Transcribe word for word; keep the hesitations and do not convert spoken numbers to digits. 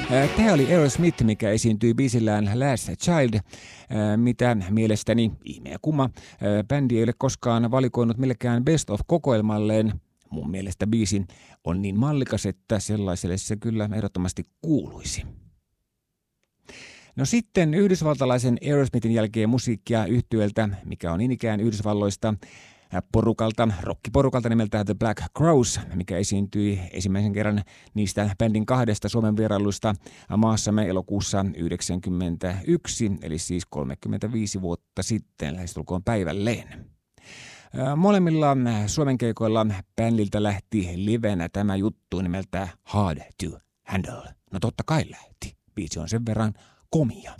Tämä oli Aerosmith, mikä esiintyi biisillään Last Child, mitä mielestäni, ihme ja kumma, bändi ei ole koskaan valikoinut millekään Best of-kokoelmalleen. Mun mielestä biisi on niin mallikas, että sellaiselle se kyllä ehdottomasti kuuluisi. No sitten yhdysvaltalaisen Aerosmithin jälkeen musiikkia yhtyöltä, mikä on niin ikään Yhdysvalloista, porukalta, rockiporukalta nimeltään The Black Crowes, mikä esiintyi ensimmäisen kerran niistä bändin kahdesta Suomen vierailusta maassamme elokuussa yhdeksänkymmentäyksi, eli siis kolmekymmentäviisi vuotta sitten, lähestulkoon päivälleen. Molemmilla Suomen keikoilla bändiltä lähti livenä tämä juttu nimeltä Hard to Handle. No totta kai lähti. Biisi on sen verran komia.